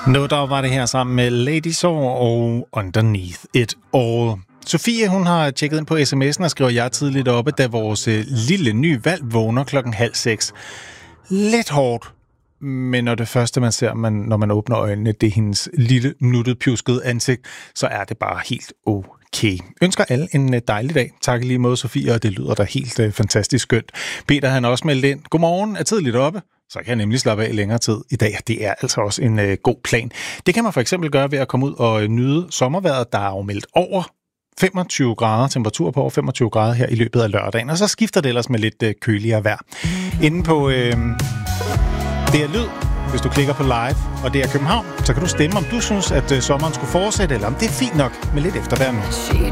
Noget der var det her sammen med Lady Saw og Underneath It All. Sofie, hun har tjekket ind på sms'en og skriver, jeg er tidligt oppe, da vores lille nye valg vågner 5:30. Lidt hårdt, men når det første, man ser, når man åbner øjnene, det er hendes lille, nuttet, pjuskede ansigt, så er det bare helt okay. Ønsker alle en dejlig dag. Tak lige måde, Sofie, og det lyder da helt fantastisk skønt. Peter, han også meldt ind. Godmorgen, er tidligt oppe. Så kan jeg nemlig slappe af længere tid i dag. Det er altså også en god plan. Det kan man for eksempel gøre ved at komme ud og nyde sommervejret, der er jo meldt over 25 grader, temperatur på over 25 grader her i løbet af lørdagen, og så skifter det ellers med lidt køligere vejr. Inde på det er Lyd, hvis du klikker på live, og det er København, så kan du stemme, om du synes, at sommeren skulle fortsætte, eller om det er fint nok med lidt eftervejr nu.